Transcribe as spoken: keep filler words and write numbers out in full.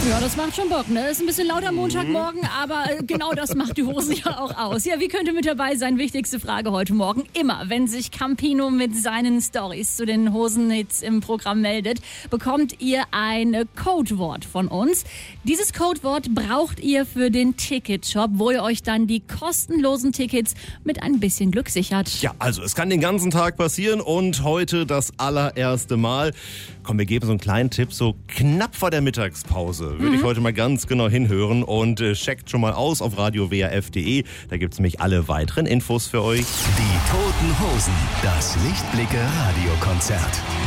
Ja, das macht schon Bock, ne? Ist ein bisschen lauter Montagmorgen, aber genau das macht die Hose ja auch aus. Ja, wie könnt ihr mit dabei sein? Wichtigste Frage heute Morgen. Immer, wenn sich Campino mit seinen Storys zu den Hosenhits im Programm meldet, bekommt ihr ein Codewort von uns. Dieses Codewort braucht ihr für den Ticketshop, wo ihr euch dann die kostenlosen Tickets mit ein bisschen Glück sichert. Ja, also es kann den ganzen Tag passieren und heute das allererste Mal. Komm, wir geben so einen kleinen Tipp, so knapp vor der Mittagspause würde mhm. ich heute mal ganz genau hinhören und äh, checkt schon mal aus auf radio w r f punkt d e. Da gibt's nämlich alle weiteren Infos für euch. Die Toten Hosen, das Lichtblicke Radiokonzert.